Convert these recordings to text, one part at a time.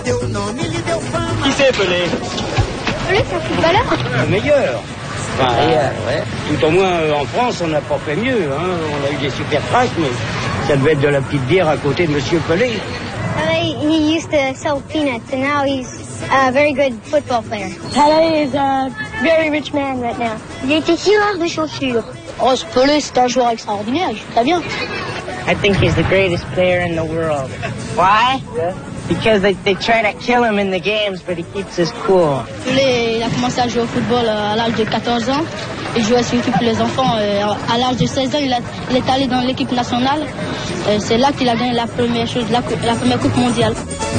Qui c'est Pelé? Pelé, c'est un footballeur. Le meilleur. Enfin, ouais. Tout au moins en France, on n'a pas fait mieux. Hein. On a eu des super cracks, mais ça devait être de la petite bière à côté de Monsieur Pelé. He used to sell peanuts, and now he's a very good football player. Pelé is a very rich man right now. Il était tireur de chaussures. Oh, ce Pelé, c'est un joueur extraordinaire, il joue très bien. I think he's the greatest player in the world. Why? Yeah. Because they try to kill him in the games, but he keeps us cool. Pelé, il a commencé à jouer au football à l'âge de 14 ans. Il jouait surtout pour les enfants. À l'âge de 16 ans, il est allé dans l'équipe nationale. C'est là qu'il a gagné la première coupe mondiale.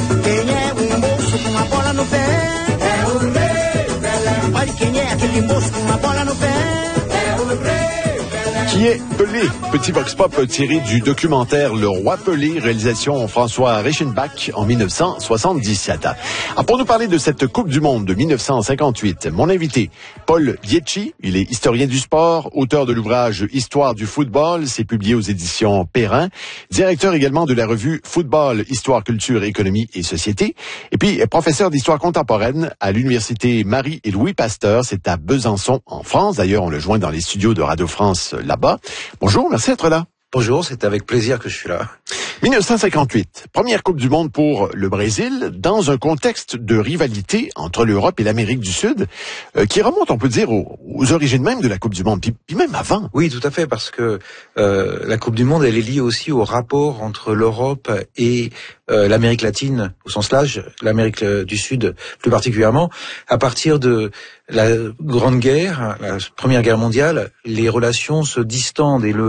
Qui est Pelé? Petit box pop tiré du documentaire Le Roi Pelé, réalisation François Reichenbach en 1977. Pour nous parler de cette Coupe du Monde de 1958, mon invité, Paul Dietschi, il est historien du sport, auteur de l'ouvrage Histoire du football, c'est publié aux éditions Perrin, directeur également de la revue Football, Histoire, Culture, Économie et Société, et puis professeur d'histoire contemporaine à l'université Marie et Louis Pasteur, c'est à Besançon en France. D'ailleurs, on le joint dans les studios de Radio France là-bas. Bonjour, merci d'être là. Bonjour, c'est avec plaisir que je suis là. 1958, première Coupe du Monde pour le Brésil, dans un contexte de rivalité entre l'Europe et l'Amérique du Sud, qui remonte, on peut dire, aux origines même de la Coupe du Monde, puis même avant. Oui, tout à fait, parce que la Coupe du Monde, elle est liée aussi au rapport entre l'Europe et l'Amérique latine, au sens large, l'Amérique du Sud plus particulièrement. À partir de la Grande Guerre, la Première Guerre mondiale, les relations se distendent et